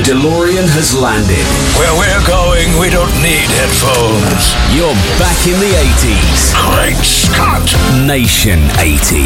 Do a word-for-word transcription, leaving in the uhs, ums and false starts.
The DeLorean has landed. Where we're going, we don't need headphones. You're back in the eighties. Great Scott! Nation eighty.